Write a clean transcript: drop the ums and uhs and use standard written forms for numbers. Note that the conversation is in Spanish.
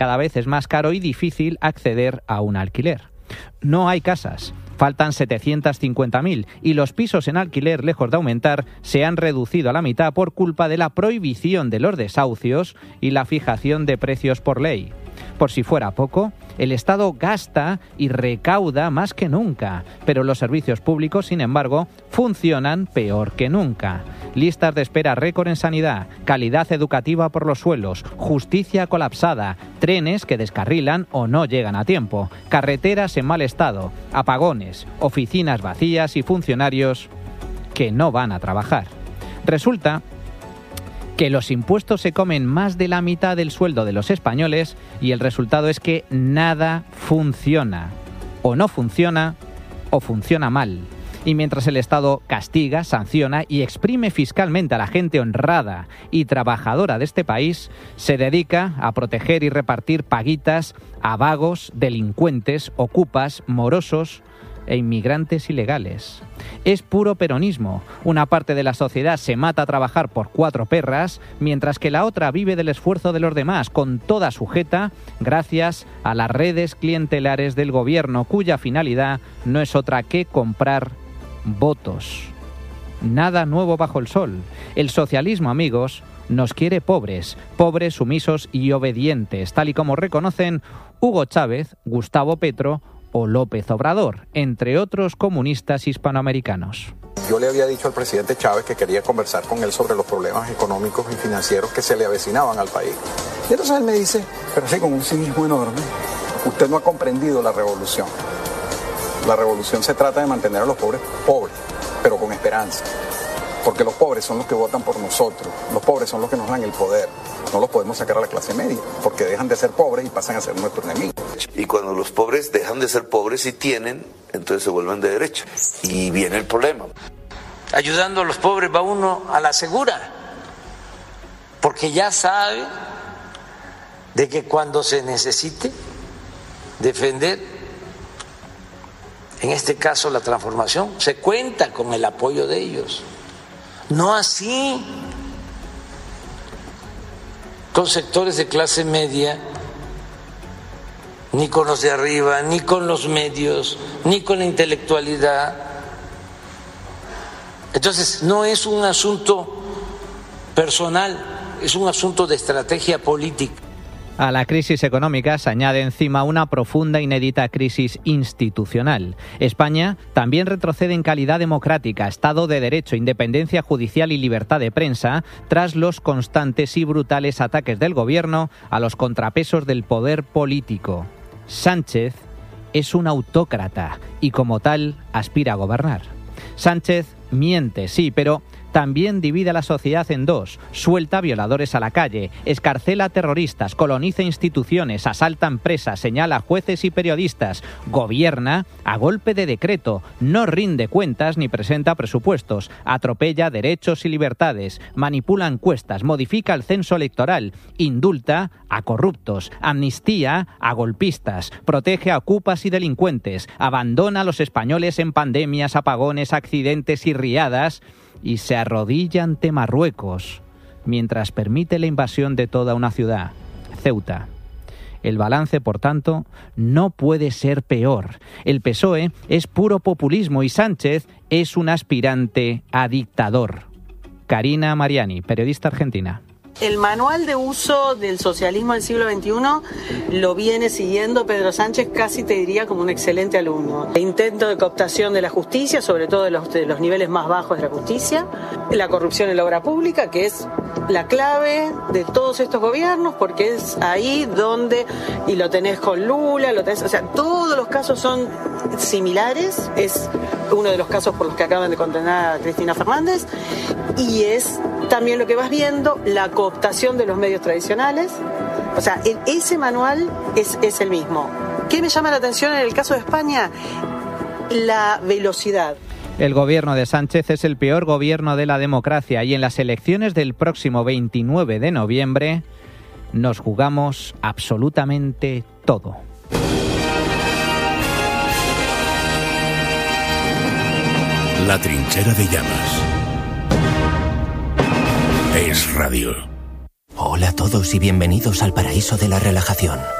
Cada vez es más caro y difícil acceder a un alquiler. No hay casas. Faltan 750.000 y los pisos en alquiler, lejos de aumentar, se han reducido a la mitad por culpa de la prohibición de los desahucios y la fijación de precios por ley. Por si fuera poco, el Estado gasta y recauda más que nunca, pero los servicios públicos, sin embargo, funcionan peor que nunca. Listas de espera récord en sanidad, calidad educativa por los suelos, justicia colapsada, trenes que descarrilan o no llegan a tiempo, carreteras en mal estado, apagones, oficinas vacías y funcionarios que no van a trabajar. Resulta que los impuestos se comen más de la mitad del sueldo de los españoles y el resultado es que nada funciona. O no funciona o funciona mal. Y mientras el Estado castiga, sanciona y exprime fiscalmente a la gente honrada y trabajadora de este país, se dedica a proteger y repartir paguitas a vagos, delincuentes, ocupas, morosos e inmigrantes ilegales. Es puro peronismo. Una parte de la sociedad se mata a trabajar por 4 perras, mientras que la otra vive del esfuerzo de los demás, con toda sujeta, gracias a las redes clientelares del gobierno, cuya finalidad no es otra que comprar votos. Nada nuevo bajo el sol. El socialismo, amigos, nos quiere pobres, sumisos y obedientes, tal y como reconocen Hugo Chávez, Gustavo Petro o López Obrador, entre otros comunistas hispanoamericanos. Yo le había dicho al presidente Chávez que quería conversar con él sobre los problemas económicos y financieros que se le avecinaban al país. Y entonces él me dice, pero así con un cinismo enorme, usted no ha comprendido la revolución. La revolución se trata de mantener a los pobres pobres, pero con esperanza. Porque los pobres son los que votan por nosotros, los pobres son los que nos dan el poder. No los podemos sacar a la clase media, porque dejan de ser pobres y pasan a ser nuestros enemigos. Y cuando los pobres dejan de ser pobres y tienen, entonces se vuelven de derecha. Y viene el problema. Ayudando a los pobres va uno a la segura, porque ya sabe de que cuando se necesite defender, en este caso la transformación, se cuenta con el apoyo de ellos. No así con sectores de clase media, ni con los de arriba, ni con los medios, ni con la intelectualidad. Entonces, no es un asunto personal, es un asunto de estrategia política. A la crisis económica se añade encima una profunda e inédita crisis institucional. España también retrocede en calidad democrática, Estado de Derecho, independencia judicial y libertad de prensa tras los constantes y brutales ataques del gobierno a los contrapesos del poder político. Sánchez es un autócrata y como tal aspira a gobernar. Sánchez miente, sí, pero también divide a la sociedad en dos, suelta violadores a la calle, escarcela a terroristas, coloniza instituciones, asalta empresas, señala a jueces y periodistas, gobierna a golpe de decreto, no rinde cuentas ni presenta presupuestos, atropella derechos y libertades, manipula encuestas, modifica el censo electoral, indulta a corruptos, amnistía a golpistas, protege a ocupas y delincuentes, abandona a los españoles en pandemias, apagones, accidentes y riadas, y se arrodilla ante Marruecos mientras permite la invasión de toda una ciudad, Ceuta. El balance, por tanto, no puede ser peor. El PSOE es puro populismo y Sánchez es un aspirante a dictador. Karina Mariani, periodista argentina. El manual de uso del socialismo del siglo XXI lo viene siguiendo Pedro Sánchez, casi te diría como un excelente alumno. El intento de cooptación de la justicia, sobre todo de los niveles más bajos de la justicia, la corrupción en la obra pública, que es la clave de todos estos gobiernos, porque es ahí donde, y lo tenés con Lula, o sea, todos los casos son similares, es uno de los casos por los que acaban de condenar a Cristina Fernández, y es también lo que vas viendo, la cooptación de los medios tradicionales. O sea, ese manual es el mismo. ¿Qué me llama la atención en el caso de España? La velocidad. El gobierno de Sánchez es el peor gobierno de la democracia y en las elecciones del próximo 29 de noviembre nos jugamos absolutamente todo. La trinchera de llamas. Es radio. Hola a todos y bienvenidos al paraíso de la relajación.